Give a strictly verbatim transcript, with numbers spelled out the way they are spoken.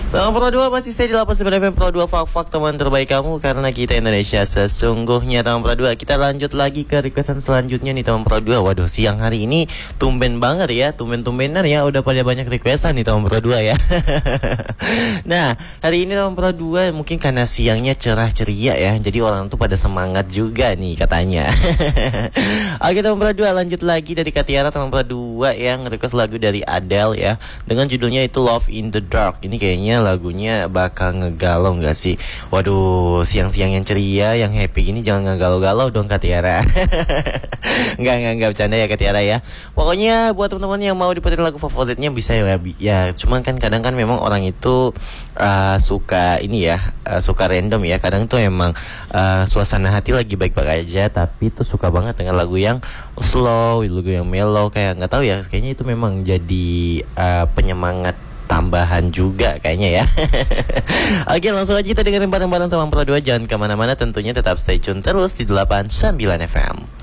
Teman Pro dua masih stay di delapan puluh sembilan F M Pro dua, fak-fak teman terbaik kamu, karena kita Indonesia sesungguhnya. Teman Pro dua, kita lanjut lagi ke requestan selanjutnya nih teman Pro dua. Waduh, siang hari ini tumben banget ya, tumben-tumbenan ya, udah pada banyak requestan nih teman Pro dua ya. Nah, hari ini teman Pro dua mungkin karena siangnya cerah ceria ya, jadi orang tuh pada semangat juga nih katanya. Oke teman Pro dua, lanjut lagi dari Katiara teman Pro dua yang request lagu dari Adele ya, dengan judulnya itu Love in the Dark. Ini kayaknya lagunya bakal ngegalau gak sih? Waduh, siang-siang yang ceria, yang happy gini jangan ngegalau-galau dong Kak Tiara. Enggak, enggak, enggak bercanda ya Kak Tiara ya. Pokoknya buat teman-teman yang mau diputerin lagu favoritnya bisa ya. Ya, cuman kan kadang kan memang orang itu uh, suka ini ya, uh, suka random ya. Kadang tuh emang uh, suasana hati lagi baik-baik aja, tapi tuh suka banget dengan lagu yang slow, lagu yang mellow, kayak nggak tahu ya, kayaknya itu memang jadi uh, penyemangat tambahan juga kayaknya ya. Oke, langsung aja kita dengerin bareng-bareng teman Pro dua. Jangan kemana-mana, tentunya tetap stay tune terus di delapan puluh sembilan F M.